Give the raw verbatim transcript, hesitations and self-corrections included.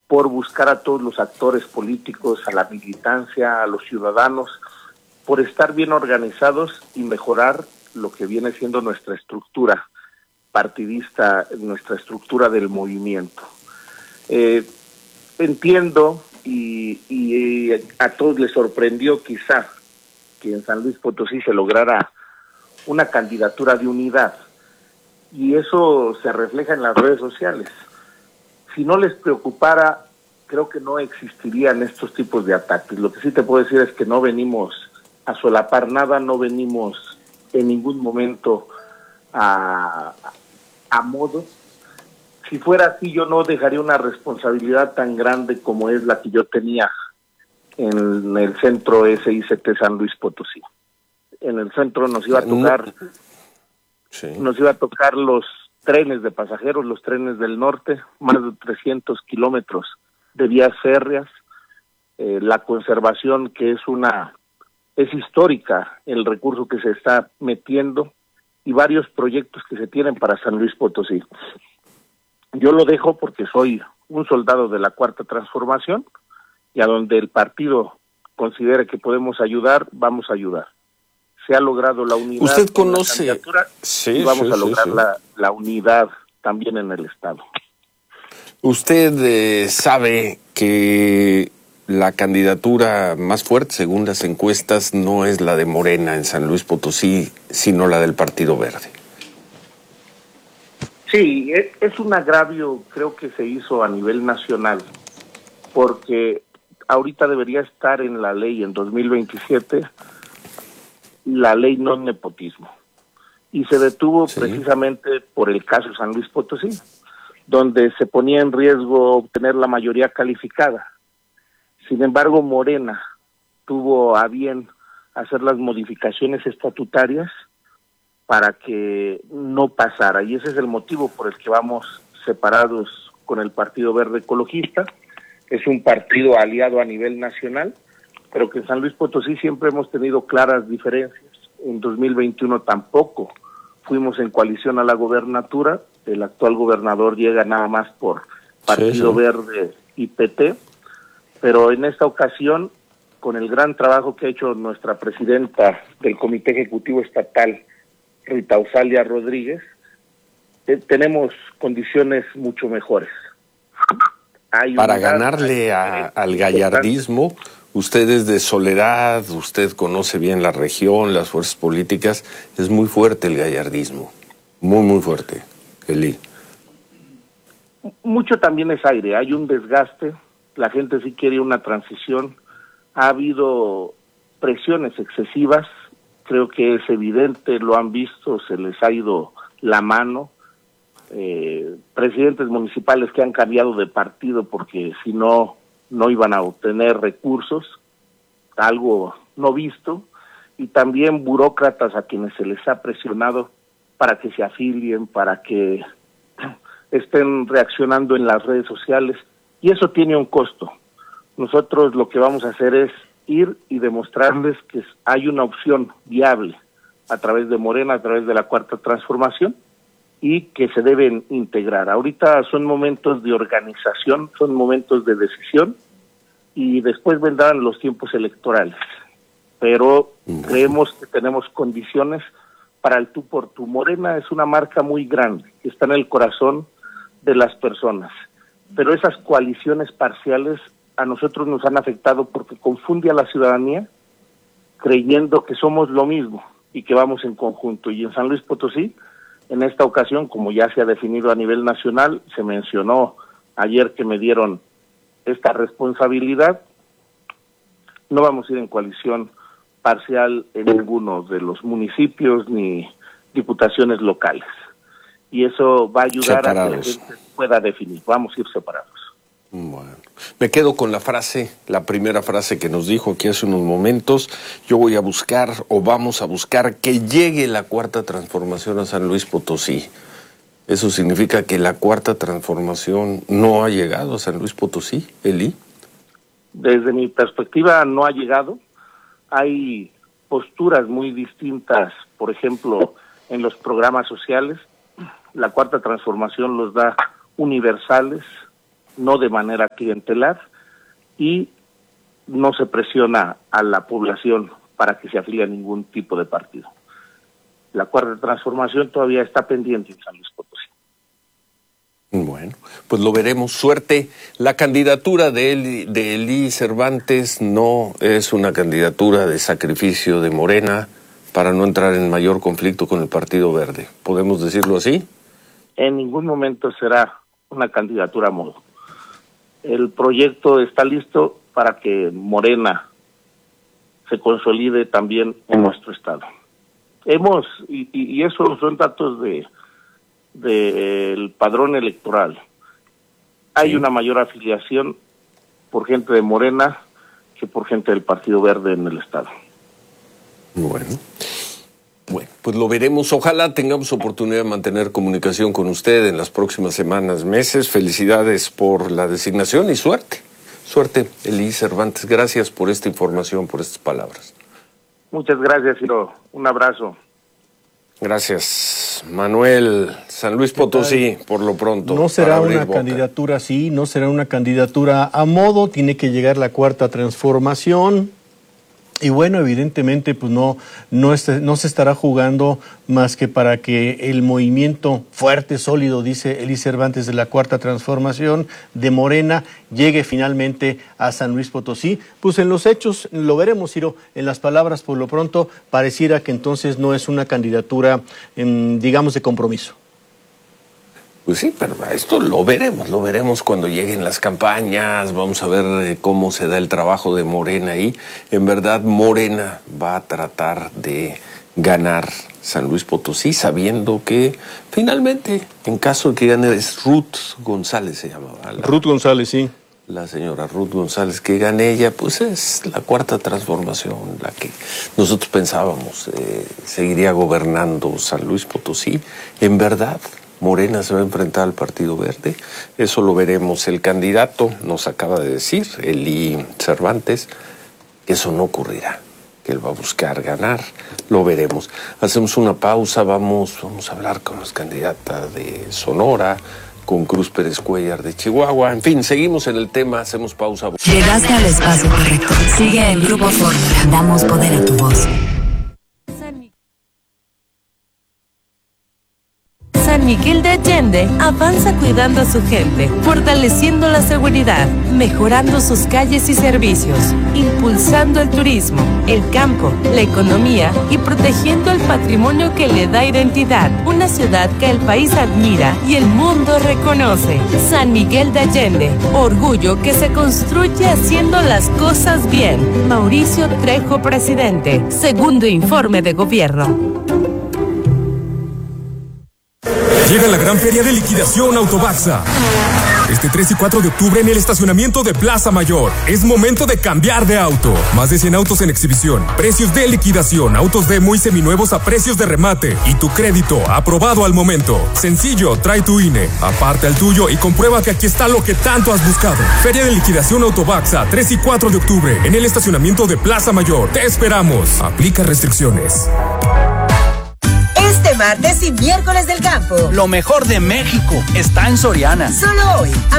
por buscar a todos los actores políticos, a la militancia, a los ciudadanos, por estar bien organizados y mejorar lo que viene siendo nuestra estructura partidista, nuestra estructura del movimiento. Eh, entiendo y, y a todos les sorprendió quizá que en San Luis Potosí se lograra una candidatura de unidad, y eso se refleja en las redes sociales. Si no les preocupara, creo que no existirían estos tipos de ataques. Lo que sí te puedo decir es que no venimos a solapar nada, no venimos en ningún momento a, a modo. Si fuera así, yo no dejaría una responsabilidad tan grande como es la que yo tenía en el centro S I C T San Luis Potosí. En el centro nos iba a tocar, sí. nos iba a tocar los trenes de pasajeros, los trenes del norte, más de trescientos kilómetros de vías férreas, eh, la conservación, que es una, es histórica el recurso que se está metiendo, y varios proyectos que se tienen para San Luis Potosí. Yo lo dejo porque soy un soldado de la Cuarta Transformación, y a donde el partido considere que podemos ayudar, vamos a ayudar. Se ha logrado la unidad. Usted conoce, sí, y vamos sí, a lograr sí, sí. La, la unidad también en el Estado. Usted eh, sabe que la candidatura más fuerte, según las encuestas, no es la de Morena en San Luis Potosí, sino la del Partido Verde. Sí, es un agravio, creo que se hizo a nivel nacional, porque ahorita debería estar en la ley en dos mil veintisiete la ley no nepotismo, y se detuvo sí. precisamente por el caso San Luis Potosí, donde se ponía en riesgo obtener la mayoría calificada. Sin embargo, Morena tuvo a bien hacer las modificaciones estatutarias para que no pasara, y ese es el motivo por el que vamos separados con el Partido Verde Ecologista. Es un partido aliado a nivel nacional, pero que en San Luis Potosí siempre hemos tenido claras diferencias. En dos mil veintiuno tampoco fuimos en coalición a la gobernatura, el actual gobernador llega nada más por Partido sí, sí. Verde y P T, pero en esta ocasión, con el gran trabajo que ha hecho nuestra presidenta del Comité Ejecutivo Estatal, Rita Osalia Rodríguez, eh, tenemos condiciones mucho mejores. Hay Para unidad, ganarle a, al gallardismo, usted es de Soledad, usted conoce bien la región, las fuerzas políticas, es muy fuerte el gallardismo, muy, muy fuerte, Eli. Mucho también es aire, hay un desgaste, la gente sí quiere una transición, ha habido presiones excesivas, creo que es evidente, lo han visto, se les ha ido la mano. Eh, presidentes municipales que han cambiado de partido porque si no, no iban a obtener recursos, algo no visto, y también burócratas a quienes se les ha presionado para que se afilien, para que estén reaccionando en las redes sociales, y eso tiene un costo. Nosotros lo que vamos a hacer es ir y demostrarles que hay una opción viable a través de Morena, a través de la Cuarta Transformación, y que se deben integrar. Ahorita son momentos de organización, son momentos de decisión, y después vendrán los tiempos electorales. Pero creemos que tenemos condiciones para el tú por tú. Morena es una marca muy grande, que está en el corazón de las personas, pero esas coaliciones parciales a nosotros nos han afectado porque confunde a la ciudadanía creyendo que somos lo mismo y que vamos en conjunto. Y en San Luis Potosí, en esta ocasión, como ya se ha definido a nivel nacional, se mencionó ayer que me dieron esta responsabilidad, no vamos a ir en coalición parcial en ninguno de los municipios ni diputaciones locales. Y eso va a ayudar separados. A que la gente pueda definir. Vamos a ir separados. Bueno, me quedo con la frase, la primera frase que nos dijo aquí hace unos momentos. Yo voy a buscar, o vamos a buscar, que llegue la Cuarta Transformación a San Luis Potosí. ¿Eso significa que la Cuarta Transformación no ha llegado a San Luis Potosí, Eli? Desde mi perspectiva no ha llegado. Hay posturas muy distintas, por ejemplo, en los programas sociales. La Cuarta Transformación los da universales, no de manera clientelar, y no se presiona a la población para que se afilie a ningún tipo de partido. La cuarta transformación todavía está pendiente en San Luis Potosí. Bueno, pues lo veremos. Suerte. La candidatura de Eli, de Eli Cervantes no es una candidatura de sacrificio de Morena para no entrar en mayor conflicto con el Partido Verde. ¿Podemos decirlo así? En ningún momento será una candidatura a modo. El proyecto está listo para que Morena se consolide también en nuestro estado. Hemos, y, y esos son datos de del padrón electoral, hay una mayor afiliación por gente de Morena que por gente del Partido Verde en el estado. Bueno, bueno, pues lo veremos. Ojalá tengamos oportunidad de mantener comunicación con usted en las próximas semanas, meses. Felicidades por la designación y suerte. Suerte, Eli Cervantes. Gracias por esta información, por estas palabras. Muchas gracias, Ciro. Un abrazo. Gracias, Manuel. San Luis Potosí, por lo pronto. No será una boca. candidatura así, no será una candidatura a modo, tiene que llegar la cuarta transformación. Y bueno, evidentemente, pues no, no, es, no se estará jugando más que para que el movimiento fuerte, sólido, dice Eli Cervantes, de la cuarta transformación de Morena, llegue finalmente a San Luis Potosí. Pues en los hechos lo veremos, Ciro. En las palabras, por lo pronto, pareciera que entonces no es una candidatura, eh, digamos, de compromiso. Pues sí, pero esto lo veremos, lo veremos cuando lleguen las campañas, vamos a ver cómo se da el trabajo de Morena ahí. En verdad, Morena va a tratar de ganar San Luis Potosí, sabiendo que finalmente, en caso de que gane, es Ruth González, se llamaba. La, Ruth González, sí. La señora Ruth González, que gane ella, pues es la cuarta transformación, la que nosotros pensábamos eh, seguiría gobernando San Luis Potosí. En verdad, Morena se va a enfrentar al Partido Verde, eso lo veremos. El candidato nos acaba de decir, Eli Cervantes, que eso no ocurrirá, que él va a buscar ganar, lo veremos. Hacemos una pausa, vamos, vamos a hablar con las candidatas de Sonora, con Cruz Pérez Cuellar de Chihuahua, en fin, seguimos en el tema, hacemos pausa. Llegaste al espacio correcto, sigue el Grupo Fórmula, damos poder a tu voz. San Miguel de Allende avanza cuidando a su gente, fortaleciendo la seguridad, mejorando sus calles y servicios, impulsando el turismo, el campo, la economía y protegiendo el patrimonio que le da identidad. Una ciudad que el país admira y el mundo reconoce. San Miguel de Allende, orgullo que se construye haciendo las cosas bien. Mauricio Trejo, presidente. Segundo informe de gobierno. Llega la gran feria de liquidación Autobaxa. Este tres y cuatro de octubre en el estacionamiento de Plaza Mayor. Es momento de cambiar de auto. Más de cien autos en exhibición. Precios de liquidación. Autos demo y seminuevos a precios de remate. Y tu crédito aprobado al momento. Sencillo, trae tu I N E. Aparta el tuyo y comprueba que aquí está lo que tanto has buscado. Feria de liquidación Autobaxa, tres y cuatro de octubre en el estacionamiento de Plaza Mayor. Te esperamos. Aplica restricciones. Este martes y miércoles del campo. Lo mejor de México está en Soriana. Solo hoy,